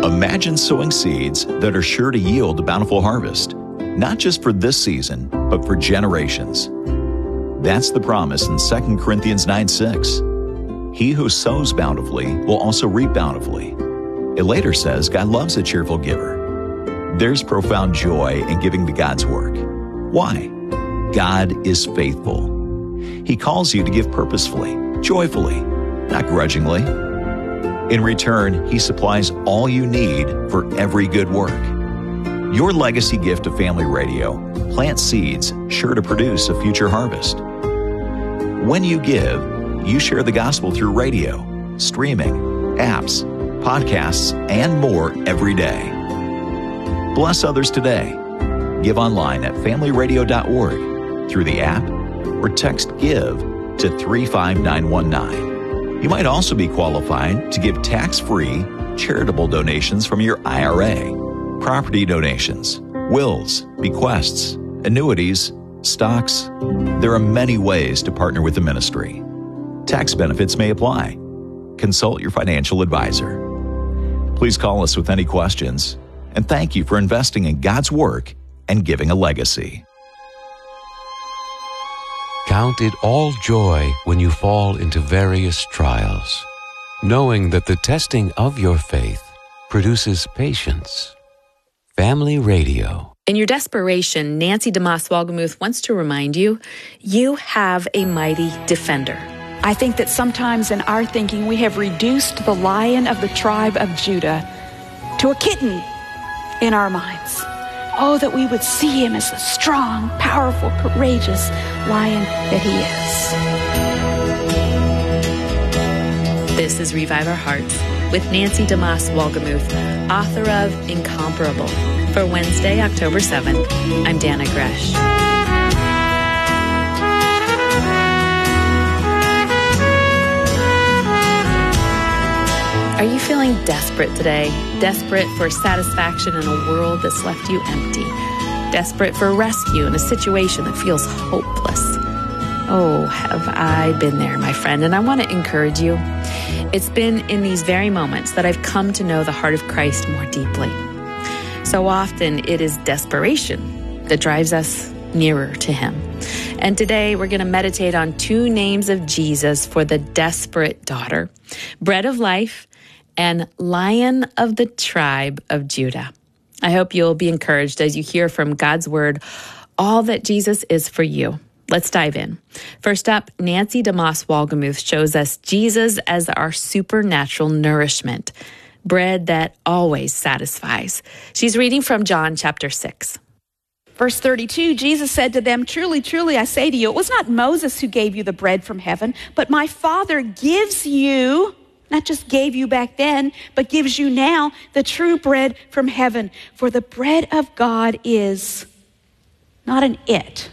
Imagine sowing seeds that are sure to yield a bountiful harvest, not just for this season, but for generations. That's the promise in 2 Corinthians 9:6. He who sows bountifully will also reap bountifully. It later says God loves a cheerful giver. There's profound joy in giving to God's work. Why? God is faithful. He calls you to give purposefully, joyfully, not grudgingly. In return, He supplies all you need for every good work. Your legacy gift to Family Radio plants seeds sure to produce a future harvest. When you give, you share the gospel through radio, streaming, apps, podcasts, and more every day. Bless others today. Give online at familyradio.org, through the app, or text GIVE to 35919. You might also be qualified to give tax-free charitable donations from your IRA, property donations, wills, bequests, annuities, stocks. There are many ways to partner with the ministry. Tax benefits may apply. Consult your financial advisor. Please call us with any questions, and thank you for investing in God's work and giving a legacy. Count it all joy when you fall into various trials, knowing that the testing of your faith produces patience. Family Radio. In your desperation, Nancy DeMoss Wolgemuth wants to remind you, you have a mighty defender. I think that sometimes in our thinking, we have reduced the Lion of the tribe of Judah to a kitten in our minds. Oh, that we would see him as the strong, powerful, courageous lion that he is. This is Revive Our Hearts with Nancy DeMoss Wolgemuth, author of Incomparable. For Wednesday, October 7th, I'm Dana Gresh. Are you feeling desperate today? Desperate for satisfaction in a world that's left you empty? Desperate for rescue in a situation that feels hopeless? Oh, have I been there, my friend? And I want to encourage you. It's been in these very moments that I've come to know the heart of Christ more deeply. So often it is desperation that drives us nearer to Him. And today we're going to meditate on two names of Jesus for the desperate daughter: Bread of Life and Lion of the tribe of Judah. I hope you'll be encouraged as you hear from God's word all that Jesus is for you. Let's dive in. First up, Nancy DeMoss Wolgemuth shows us Jesus as our supernatural nourishment, bread that always satisfies. She's reading from John chapter 6. Verse 32, Jesus said to them, "Truly, truly, I say to you, it was not Moses who gave you the bread from heaven, but my Father gives you," not just gave you back then, but gives you now, "the true bread from heaven. For the bread of God is," not an it,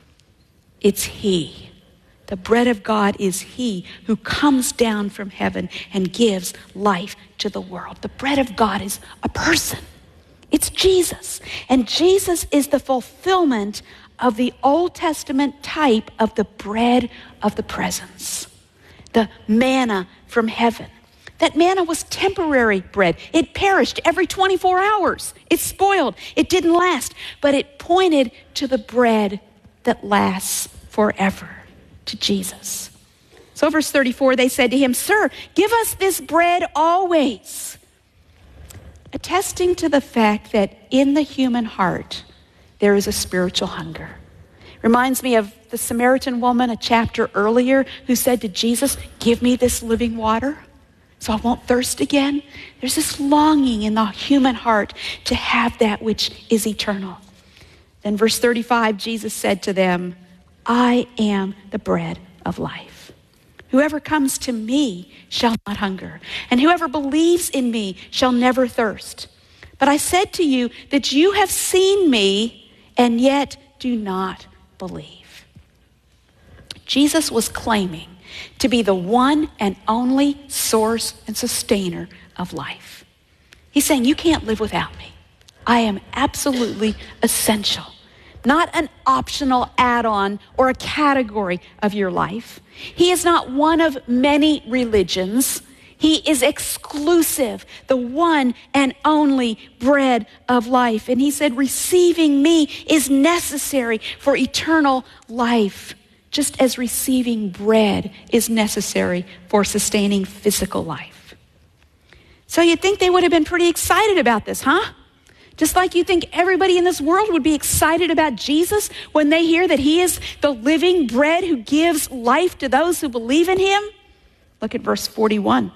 it's He. The bread of God is He who comes down from heaven and gives life to the world. The bread of God is a person. It's Jesus. And Jesus is the fulfillment of the Old Testament type of the bread of the presence, the manna from heaven. That manna was temporary bread. It perished every 24 hours. It spoiled. It didn't last. But it pointed to the bread that lasts forever, to Jesus. So verse 34, they said to him, "Sir, give us this bread always." Attesting to the fact that in the human heart, there is a spiritual hunger. Reminds me of the Samaritan woman a chapter earlier who said to Jesus, "Give me this living water so I won't thirst again." There's this longing in the human heart to have that which is eternal. Then verse 35, Jesus said to them, "I am the bread of life. Whoever comes to me shall not hunger, and whoever believes in me shall never thirst. But I said to you that you have seen me and yet do not believe." Jesus was claiming to be the one and only source and sustainer of life. He's saying, you can't live without me. I am absolutely essential. Not an optional add-on or a category of your life. He is not one of many religions. He is exclusive, the one and only bread of life. And he said, receiving me is necessary for eternal life, just as receiving bread is necessary for sustaining physical life. So you'd think they would have been pretty excited about this, huh? Just like you think everybody in this world would be excited about Jesus when they hear that he is the living bread who gives life to those who believe in him. Look at verse 41.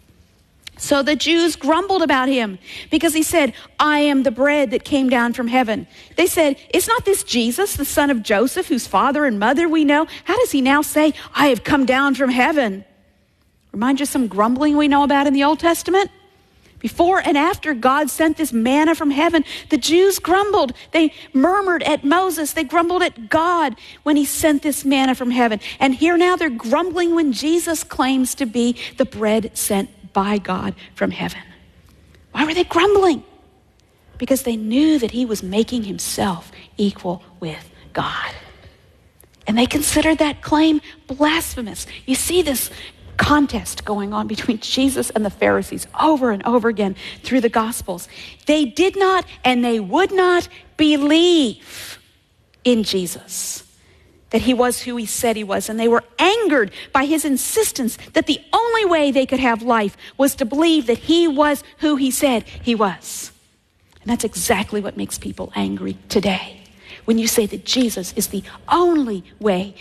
So the Jews grumbled about him because he said, I am the bread that came down from heaven. They said, is not this Jesus, the son of Joseph, whose father and mother we know? How does he now say, I have come down from heaven? Remind you of some grumbling we know about in the Old Testament? Before and after God sent this manna from heaven, the Jews grumbled. They murmured at Moses. They grumbled at God when he sent this manna from heaven. And here now they're grumbling when Jesus claims to be the bread sent by God from heaven. Why were they grumbling? Because they knew that he was making himself equal with God. And they considered that claim blasphemous. You see this contest going on between Jesus and the Pharisees over and over again through the Gospels. They did not and they would not believe in Jesus, that he was who he said he was. And they were angered by his insistence that the only way they could have life was to believe that he was who he said he was. And that's exactly what makes people angry today. When you say that Jesus is the only way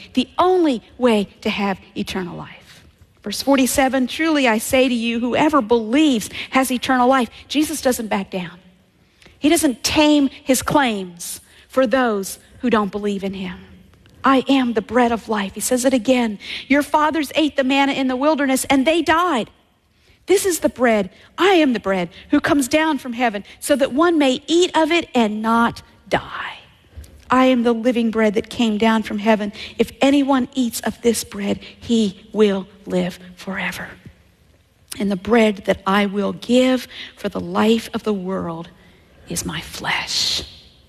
to have eternal life. Verse 47, truly I say to you, whoever believes has eternal life. Jesus doesn't back down. He doesn't tame his claims for those who don't believe in him. I am the bread of life. He says it again. Your fathers ate the manna in the wilderness and they died. This is the bread. I am the bread who comes down from heaven so that one may eat of it and not die. I am the living bread that came down from heaven. If anyone eats of this bread, he will live forever. And the bread that I will give for the life of the world is my flesh.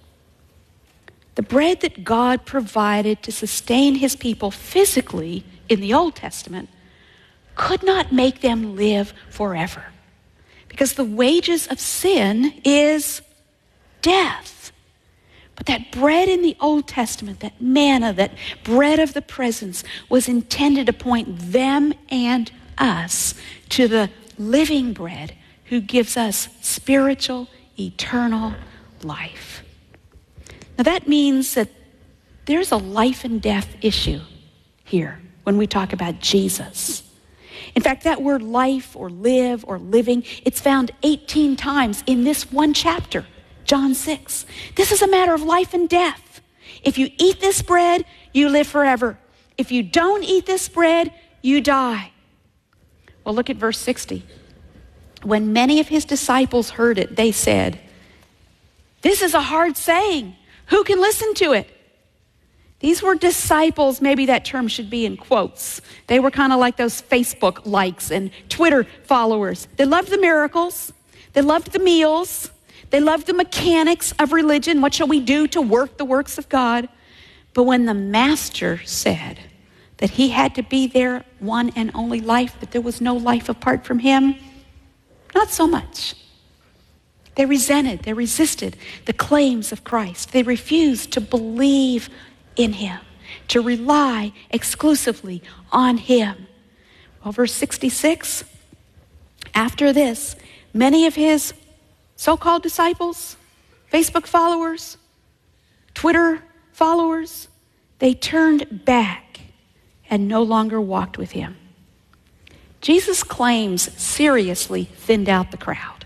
The bread that God provided to sustain his people physically in the Old Testament could not make them live forever, because the wages of sin is death. But that bread in the Old Testament, that manna, that bread of the presence, was intended to point them and us to the living bread who gives us spiritual, eternal life. Now that means that there's a life and death issue here when we talk about Jesus. In fact, that word life or live or living, it's found 18 times in this one chapter. John 6. This is a matter of life and death. If you eat this bread, you live forever. If you don't eat this bread, you die. Well, look at verse 60. When many of his disciples heard it, they said, this is a hard saying. Who can listen to it? These were disciples. Maybe that term should be in quotes. They were kind of like those Facebook likes and Twitter followers. They loved the miracles. They loved the meals. They loved the mechanics of religion. What shall we do to work the works of God? But when the master said that he had to be their one and only life, that there was no life apart from him, not so much. They resented, they resisted the claims of Christ. They refused to believe in him, to rely exclusively on him. Well, verse 66, after this, many of his so-called disciples, Facebook followers, Twitter followers, they turned back and no longer walked with him. Jesus' claims seriously thinned out the crowd.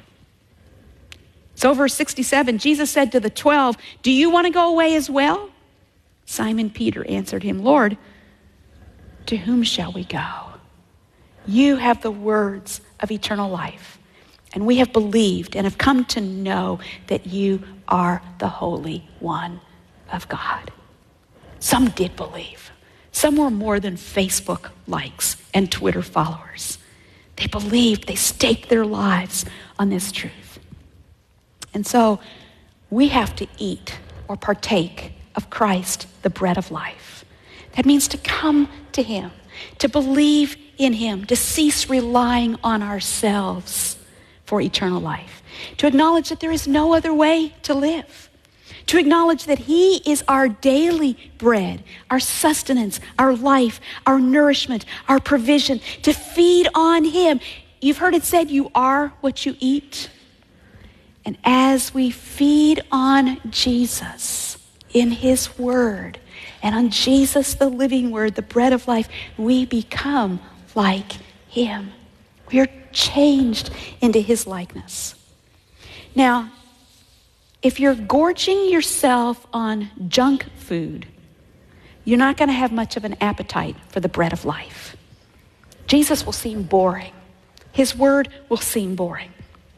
So verse 67, Jesus said to the 12, do you want to go away as well? Simon Peter answered him, Lord, to whom shall we go? You have the words of eternal life. And we have believed and have come to know that you are the Holy One of God. Some did believe. Some were more than Facebook likes and Twitter followers. They believed, they staked their lives on this truth. And so we have to eat or partake of Christ, the bread of life. That means to come to him, to believe in him, to cease relying on ourselves for eternal life, to acknowledge that there is no other way to live, to acknowledge that he is our daily bread, our sustenance, our life, our nourishment, our provision, to feed on him. You've heard it said, you are what you eat. And as we feed on Jesus in his word, and on Jesus, the living word, the bread of life, we become like him. We are changed into his likeness. Now, if you're gorging yourself on junk food, you're not going to have much of an appetite for the bread of life. Jesus will seem boring. His word will seem boring.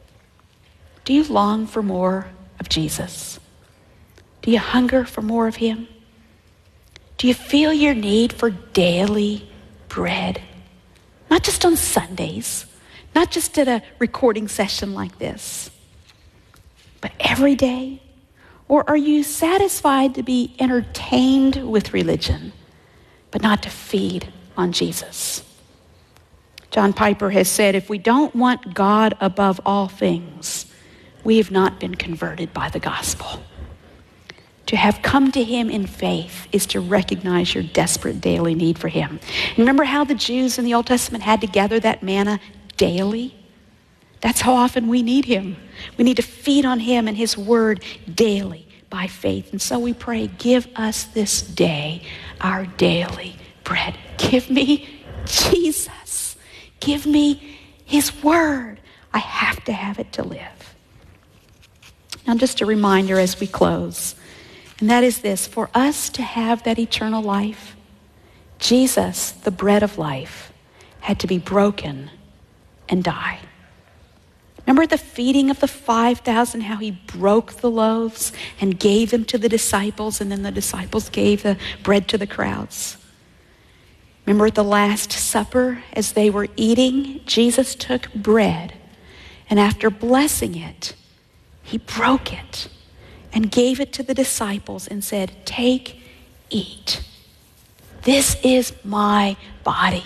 Do you long for more of Jesus? Do you hunger for more of him? Do you feel your need for daily bread? Not just on Sundays, not just at a recording session like this, but every day? Or are you satisfied to be entertained with religion, but not to feed on Jesus? John Piper has said, if we don't want God above all things, we have not been converted by the gospel. To have come to him in faith is to recognize your desperate daily need for him. Remember how the Jews in the Old Testament had to gather that manna daily? That's how often we need him. We need to feed on him and his word daily by faith. And so we pray, give us this day our daily bread. Give me Jesus. Give me his word. I have to have it to live. Now, just a reminder as we close, and that is this: for us to have that eternal life, Jesus, the bread of life, had to be broken and die. Remember the feeding of the 5,000, how he broke the loaves and gave them to the disciples, and then the disciples gave the bread to the crowds. Remember at the Last Supper, as they were eating, Jesus took bread, and after blessing it, he broke it and gave it to the disciples and said, take, eat. This is my body.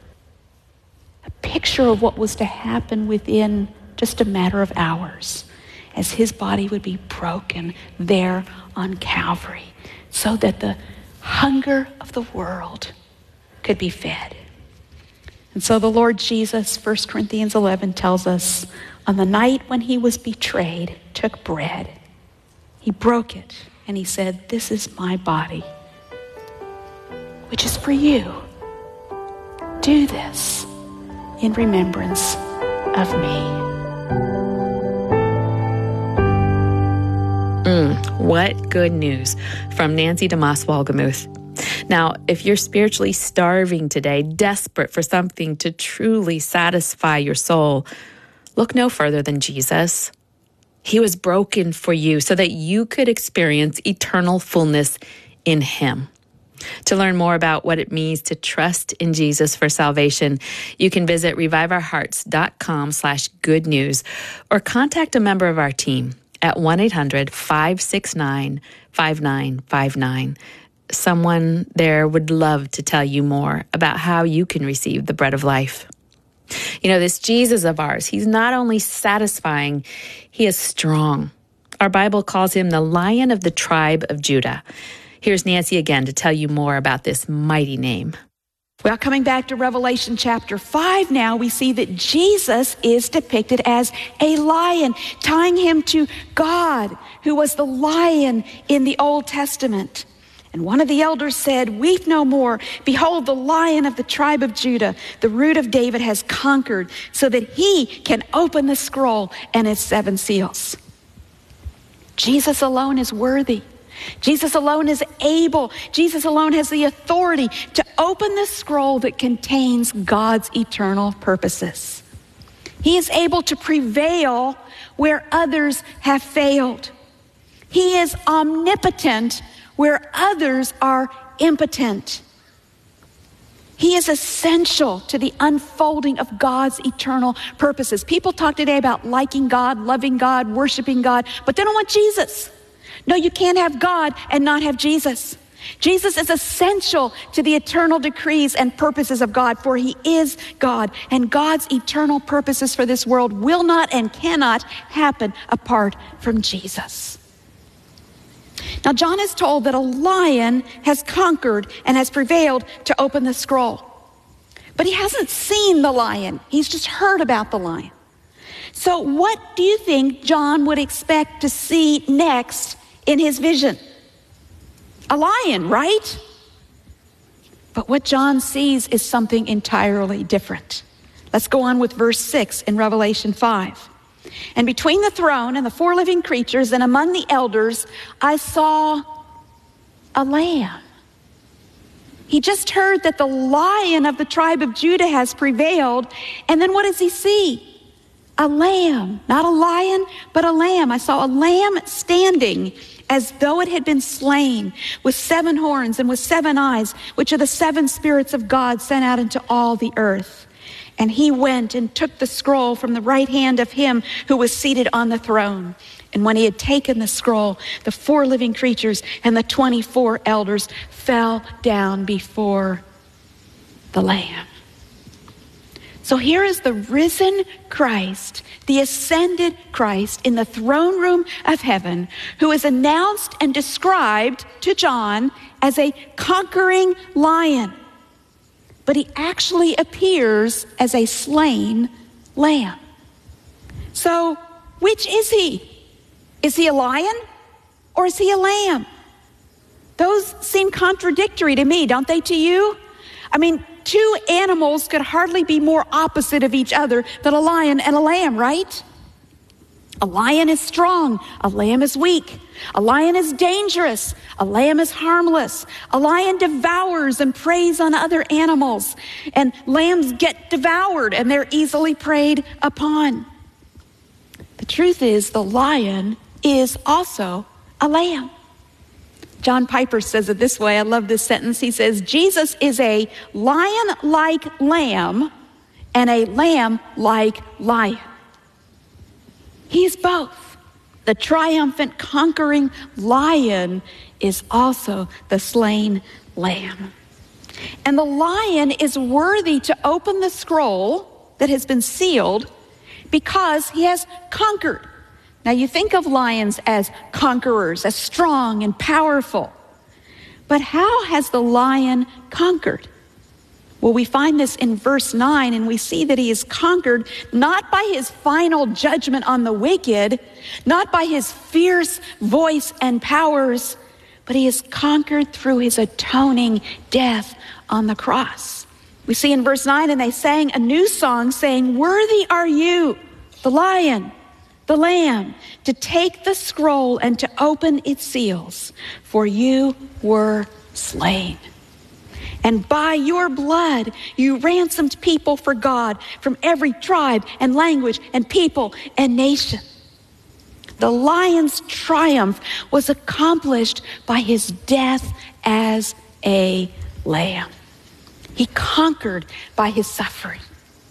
A picture of what was to happen within just a matter of hours as his body would be broken there on Calvary so that the hunger of the world could be fed. And so the Lord Jesus, 1 Corinthians 11 tells us, on the night when he was betrayed, took bread. He broke it and he said, this is my body, which is for you. Do this in remembrance of me. What good news from Nancy DeMoss Wolgemuth. Now, if you're spiritually starving today, desperate for something to truly satisfy your soul, look no further than Jesus. He was broken for you so that you could experience eternal fullness in him. To learn more about what it means to trust in Jesus for salvation, you can visit reviveourhearts.com/good news or contact a member of our team at 1-800-569-5959. Someone there would love to tell you more about how you can receive the bread of life. You know, this Jesus of ours, he's not only satisfying, he is strong. Our Bible calls him the Lion of the tribe of Judah. Here's Nancy again to tell you more about this mighty name. Well, coming back to Revelation chapter 5 now, we see that Jesus is depicted as a lion, tying him to God, who was the lion in the Old Testament. And one of the elders said, weep no more. Behold, the Lion of the tribe of Judah, the root of David, has conquered so that he can open the scroll and its 7 seals. Jesus alone is worthy. Jesus alone is able. Jesus alone has the authority to open the scroll that contains God's eternal purposes. He is able to prevail where others have failed. He is omnipotent where others are impotent. He is essential to the unfolding of God's eternal purposes. People talk today about liking God, loving God, worshiping God, but they don't want Jesus. No, you can't have God and not have Jesus. Jesus is essential to the eternal decrees and purposes of God, for he is God, and God's eternal purposes for this world will not and cannot happen apart from Jesus. Now, John is told that a lion has conquered and has prevailed to open the scroll. But he hasn't seen the lion. He's just heard about the lion. So what do you think John would expect to see next in his vision? A lion, right? But what John sees is something entirely different. Let's go on with verse 6 in Revelation 5. And between the throne and the four living creatures and among the elders, I saw a lamb. He just heard that the Lion of the tribe of Judah has prevailed. And then what does he see? A lamb, not a lion, but a lamb. I saw a lamb standing as though it had been slain, with 7 horns and with 7 eyes, which are the 7 spirits of God sent out into all the earth. And he went and took the scroll from the right hand of him who was seated on the throne. And when he had taken the scroll, the 4 living creatures and the 24 elders fell down before the Lamb. So here is the risen Christ, the ascended Christ in the throne room of heaven, who is announced and described to John as a conquering lion. But he actually appears as a slain lamb. So which is he? Is he a lion or is he a lamb? Those seem contradictory to me, don't they to you? I mean, 2 animals could hardly be more opposite of each other than a lion and a lamb, right? A lion is strong, a lamb is weak. A lion is dangerous, a lamb is harmless. A lion devours and preys on other animals, and lambs get devoured and they're easily preyed upon. The truth is, the lion is also a lamb. John Piper says it this way. I love this sentence. He says, Jesus is a lion-like lamb and a lamb-like lion. He is both. The triumphant, conquering lion is also the slain lamb. And the lion is worthy to open the scroll that has been sealed because he has conquered. Now, you think of lions as conquerors, as strong and powerful. But how has the lion conquered? Well, we find this in verse 9, and we see that he is conquered not by his final judgment on the wicked, not by his fierce voice and powers, but he is conquered through his atoning death on the cross. We see in verse 9, and they sang a new song saying, "Worthy are you, the lion, the lamb, to take the scroll and to open its seals, for you were slain. And by your blood, you ransomed people for God from every tribe and language and people and nation." The lion's triumph was accomplished by his death as a lamb. He conquered by his suffering.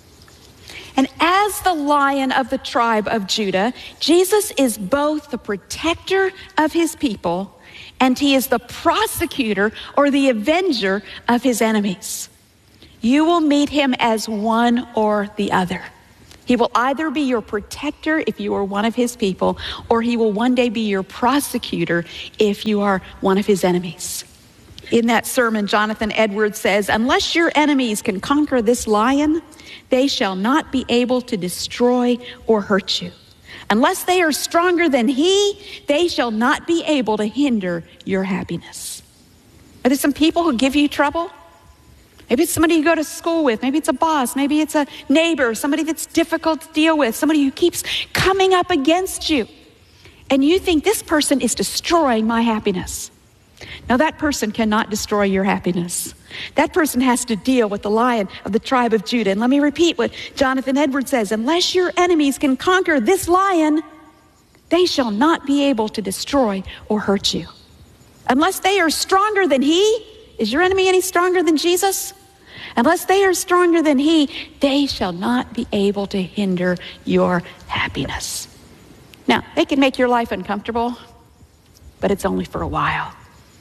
And as the Lion of the tribe of Judah, Jesus is both the protector of his people and he is the prosecutor or the avenger of his enemies. You will meet him as one or the other. He will either be your protector if you are one of his people, or he will one day be your prosecutor if you are one of his enemies. In that sermon, Jonathan Edwards says, "Unless your enemies can conquer this lion, they shall not be able to destroy or hurt you. Unless they are stronger than he, they shall not be able to hinder your happiness." Are there some people who give you trouble? Maybe it's somebody you go to school with. Maybe it's a boss. Maybe it's a neighbor, somebody that's difficult to deal with, somebody who keeps coming up against you. And you think, this person is destroying my happiness. Now, that person cannot destroy your happiness. That person has to deal with the Lion of the tribe of Judah. And let me repeat what Jonathan Edwards says. Unless your enemies can conquer this lion, they shall not be able to destroy or hurt you. Unless they are stronger than he. Is your enemy any stronger than Jesus? Unless they are stronger than he, they shall not be able to hinder your happiness. Now, they can make your life uncomfortable, but it's only for a while.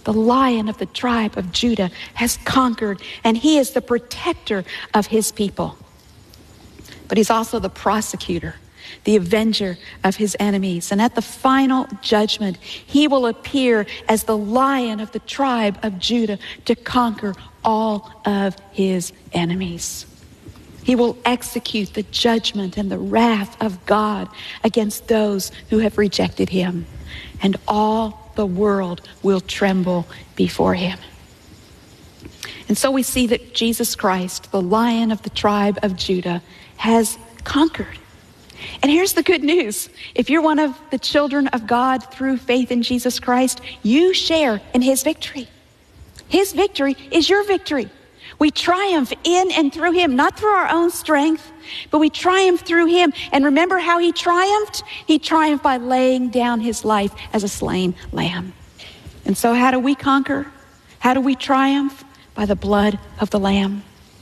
The Lion of the tribe of Judah has conquered, and he is the protector of his people. But he's also the prosecutor, the avenger of his enemies. And at the final judgment, he will appear as the Lion of the tribe of Judah to conquer all of his enemies. He will execute the judgment and the wrath of God against those who have rejected him. And all the world will tremble before him. And so we see that Jesus Christ, the Lion of the tribe of Judah, has conquered. And here's the good news. If you're one of the children of God through faith in Jesus Christ, you share in his victory. His victory is your victory. We triumph in and through him, not through our own strength, but we triumph through him. And remember how he triumphed? He triumphed by laying down his life as a slain lamb. And so how do we conquer? How do we triumph? By the blood of the Lamb.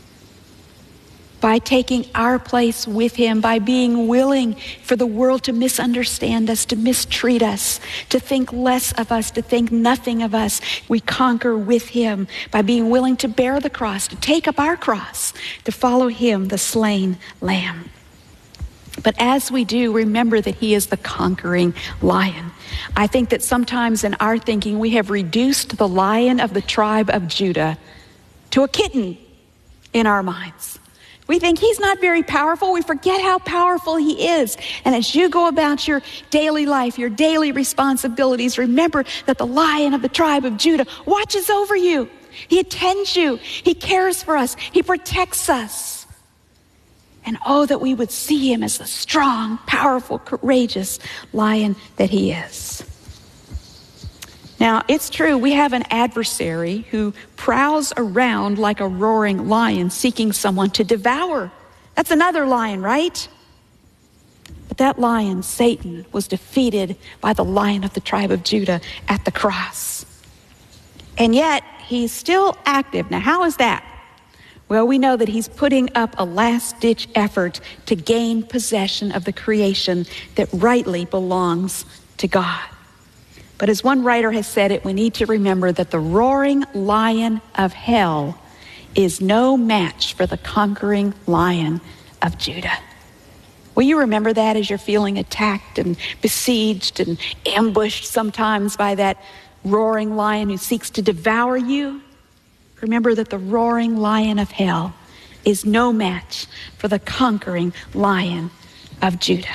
By taking our place with him, by being willing for the world to misunderstand us, to mistreat us, to think less of us, to think nothing of us. We conquer with him by being willing to bear the cross, to take up our cross, to follow him, the slain lamb. But as we do, remember that he is the conquering lion. I think that sometimes in our thinking, we have reduced the Lion of the tribe of Judah to a kitten in our minds. We think he's not very powerful. We forget how powerful he is. And as you go about your daily life, your daily responsibilities, remember that the Lion of the tribe of Judah watches over you. He attends you. He cares for us. He protects us. And oh, that we would see him as the strong, powerful, courageous lion that he is. Now, it's true, we have an adversary who prowls around like a roaring lion seeking someone to devour. That's another lion, right? But that lion, Satan, was defeated by the Lion of the tribe of Judah at the cross. And yet, he's still active. Now, how is that? Well, we know that he's putting up a last-ditch effort to gain possession of the creation that rightly belongs to God. But as one writer has said it, we need to remember that the roaring lion of hell is no match for the conquering Lion of Judah. Will you remember that as you're feeling attacked and besieged and ambushed sometimes by that roaring lion who seeks to devour you? Remember that the roaring lion of hell is no match for the conquering Lion of Judah.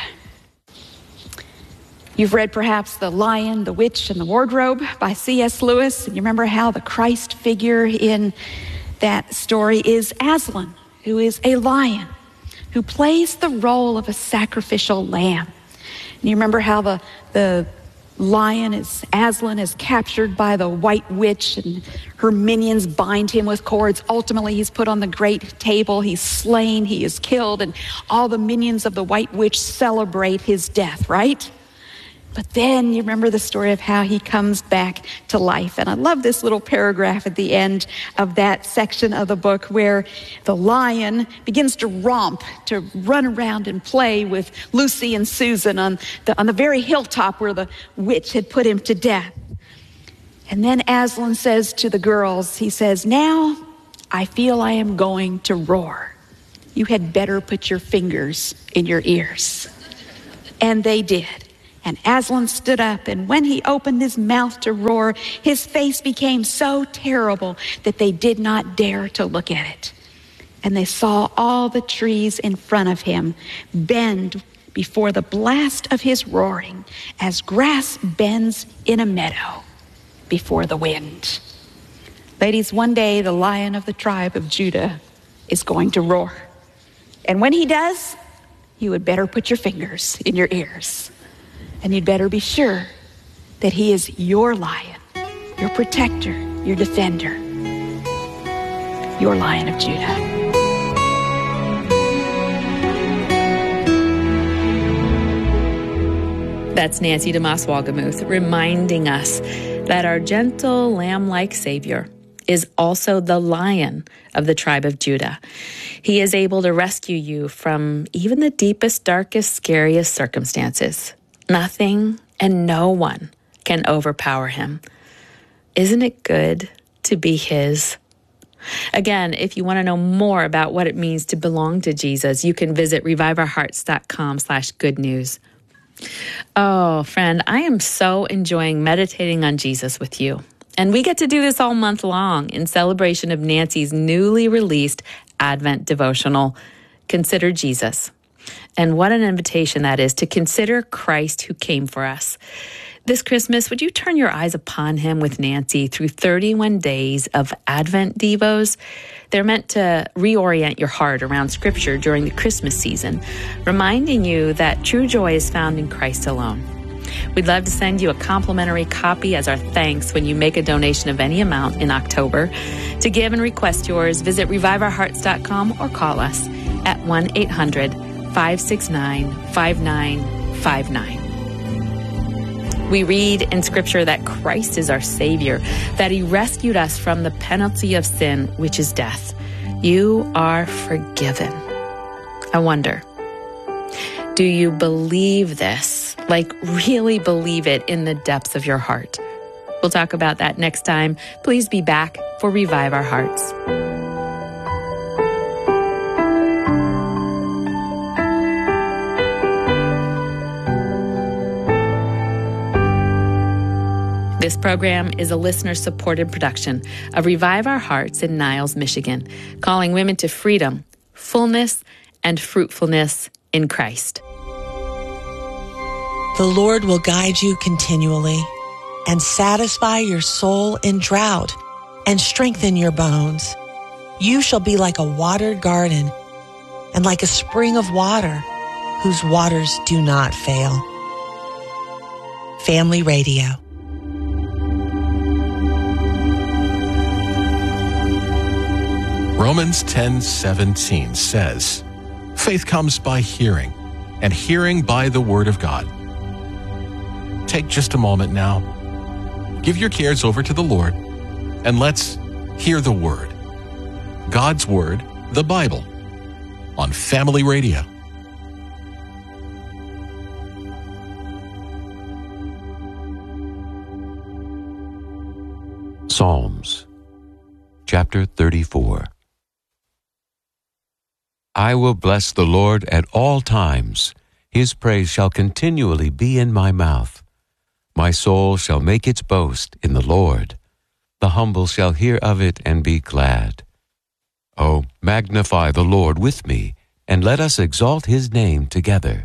You've read perhaps The Lion, the Witch, and the Wardrobe by C.S. Lewis. And you remember how the Christ figure in that story is Aslan, who is a lion, who plays the role of a sacrificial lamb. And you remember how the lion, Aslan, is captured by the White Witch, and her minions bind him with cords. Ultimately, he's put on the great table. He's slain. He is killed. And all the minions of the White Witch celebrate his death, right? But then you remember the story of how he comes back to life. And I love this little paragraph at the end of that section of the book where the lion begins to romp, to run around and play with Lucy and Susan on the very hilltop where the witch had put him to death. And then Aslan says to the girls, he says, "Now I feel I am going to roar. You had better put your fingers in your ears." And they did. And Aslan stood up, and when he opened his mouth to roar, his face became so terrible that they did not dare to look at it. And they saw all the trees in front of him bend before the blast of his roaring, as grass bends in a meadow before the wind. Ladies, one day the Lion of the tribe of Judah is going to roar. And when he does, you would better put your fingers in your ears. And you'd better be sure that he is your lion, your protector, your defender, your Lion of Judah. That's Nancy DeMoss Wolgemuth reminding us that our gentle lamb-like Savior is also the Lion of the tribe of Judah. He is able to rescue you from even the deepest, darkest, scariest circumstances. Nothing and no one can overpower him. Isn't it good to be His? Again, if you want to know more about what it means to belong to Jesus, you can visit reviveourhearts.com/good news. Oh, friend, I am so enjoying meditating on Jesus with you. And we get to do this all month long in celebration of Nancy's newly released Advent devotional, Consider Jesus. And what an invitation that is to consider Christ who came for us. This Christmas, would you turn your eyes upon Him with Nancy through 31 days of Advent Devos? They're meant to reorient your heart around Scripture during the Christmas season, reminding you that true joy is found in Christ alone. We'd love to send you a complimentary copy as our thanks when you make a donation of any amount in October. To give and request yours, visit reviveourhearts.com or call us at 1-800-569-5959. We read in Scripture that Christ is our Savior, that He rescued us from the penalty of sin, which is death. You are forgiven. I wonder, do you believe this? Like, really believe it in the depths of your heart? We'll talk about that next time. Please be back for Revive Our Hearts. This program is a listener-supported production of Revive Our Hearts in Niles, Michigan, calling women to freedom, fullness, and fruitfulness in Christ. The Lord will guide you continually and satisfy your soul in drought and strengthen your bones. You shall be like a watered garden and like a spring of water whose waters do not fail. Family Radio. Romans 10:17 says, "Faith comes by hearing, and hearing by the Word of God." Take just a moment now. Give your cares over to the Lord, and let's hear the Word. God's Word, the Bible, on Family Radio. Psalms, chapter 34. I will bless the Lord at all times. His praise shall continually be in my mouth. My soul shall make its boast in the Lord. The humble shall hear of it and be glad. Oh, magnify the Lord with me, and let us exalt His name together.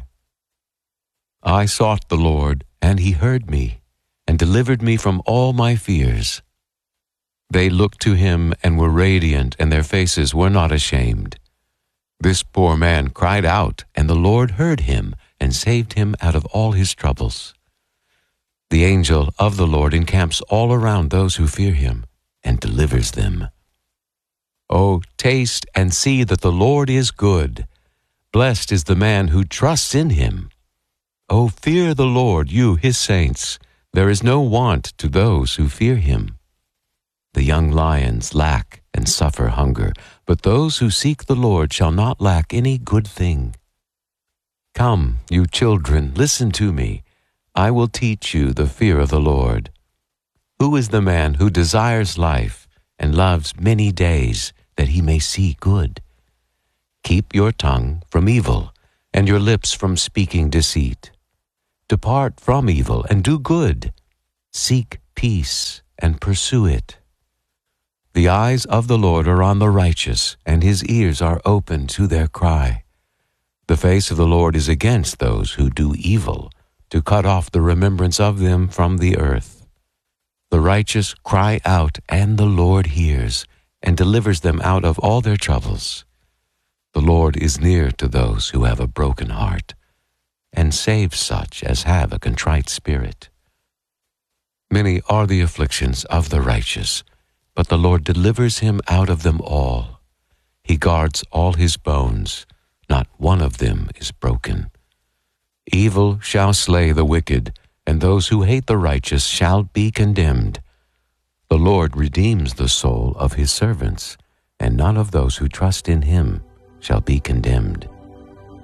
I sought the Lord, and He heard me, and delivered me from all my fears. They looked to Him and were radiant, and their faces were not ashamed. This poor man cried out, and the Lord heard him and saved him out of all his troubles. The angel of the Lord encamps all around those who fear Him and delivers them. Oh, taste and see that the Lord is good. Blessed is the man who trusts in Him. Oh, fear the Lord, you His saints. There is no want to those who fear Him. The young lions lack and suffer hunger, but those who seek the Lord shall not lack any good thing. Come, you children, listen to me. I will teach you the fear of the Lord. Who is the man who desires life and loves many days, that he may see good? Keep your tongue from evil and your lips from speaking deceit. Depart from evil and do good. Seek peace and pursue it. The eyes of the Lord are on the righteous, and His ears are open to their cry. The face of the Lord is against those who do evil, to cut off the remembrance of them from the earth. The righteous cry out, and the Lord hears, and delivers them out of all their troubles. The Lord is near to those who have a broken heart, and saves such as have a contrite spirit. Many are the afflictions of the righteous, but the Lord delivers him out of them all. He guards all his bones, not one of them is broken. Evil shall slay the wicked, and those who hate the righteous shall be condemned. The Lord redeems the soul of His servants, and none of those who trust in Him shall be condemned.